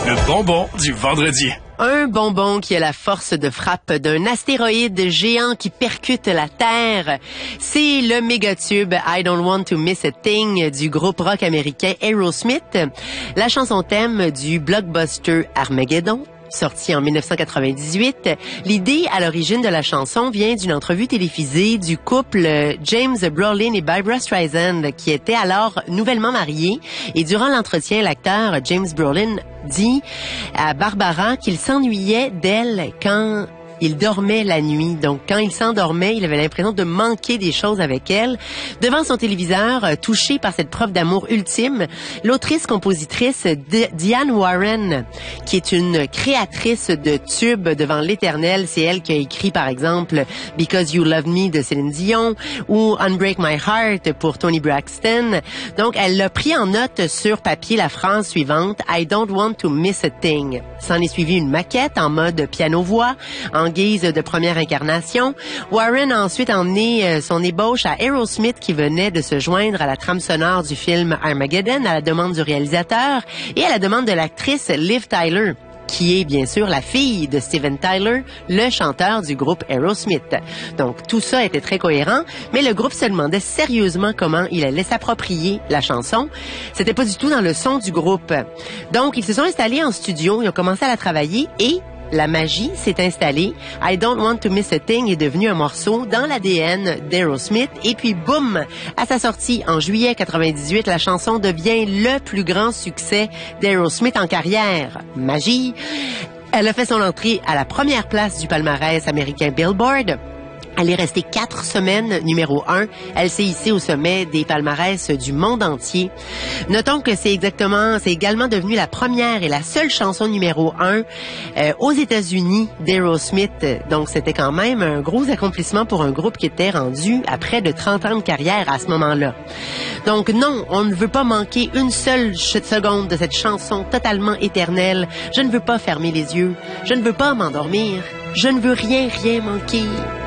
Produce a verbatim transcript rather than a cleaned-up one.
Le bonbon du vendredi. Un bonbon qui a la force de frappe d'un astéroïde géant qui percute la Terre. C'est le méga-tube I Don't Want to Miss a Thing du groupe rock américain Aerosmith. La chanson thème du blockbuster Armageddon, sorti en dix-neuf cent quatre-vingt-dix-huit. L'idée à l'origine de la chanson vient d'une entrevue télévisée du couple James Brolin et Barbra Streisand, qui étaient alors nouvellement mariés. Et durant l'entretien, l'acteur James Brolin dit à Barbara qu'il s'ennuyait d'elle quand il dormait la nuit. Donc, quand il s'endormait, il avait l'impression de manquer des choses avec elle. Devant son téléviseur, touchée par cette preuve d'amour ultime, l'autrice-compositrice Diane Warren, qui est une créatrice de tubes devant l'éternel, c'est elle qui a écrit, par exemple, Because You Love Me de Céline Dion ou Unbreak My Heart pour Toni Braxton. Donc, elle a pris en note sur papier la phrase suivante, I don't want to miss a thing. S'en est suivi une maquette en mode piano-voix, en guise de première incarnation. Warren a ensuite emmené son ébauche à Aerosmith qui venait de se joindre à la trame sonore du film Armageddon à la demande du réalisateur et à la demande de l'actrice Liv Tyler, qui est bien sûr la fille de Steven Tyler, le chanteur du groupe Aerosmith. Donc tout ça était très cohérent, mais le groupe se demandait sérieusement comment il allait s'approprier la chanson. C'était pas du tout dans le son du groupe. Donc ils se sont installés en studio, ils ont commencé à la travailler et la magie s'est installée. I Don't Want to Miss a Thing est devenu un morceau dans l'A D N d'Aerosmith. Et puis, boum! À sa sortie en juillet quatre-vingt-dix-huit, la chanson devient le plus grand succès d'Aerosmith en carrière. Magie! Elle a fait son entrée à la première place du palmarès américain Billboard. Elle est restée quatre semaines numéro un. Elle s'est hissée au sommet des palmarès du monde entier. Notons que c'est exactement, c'est également devenu la première et la seule chanson numéro un euh, aux États-Unis d'Aerosmith. Donc c'était quand même un gros accomplissement pour un groupe qui était rendu à près de trente ans de carrière à ce moment-là. Donc non, on ne veut pas manquer une seule seconde de cette chanson totalement éternelle. Je ne veux pas fermer les yeux. Je ne veux pas m'endormir. Je ne veux rien, rien manquer.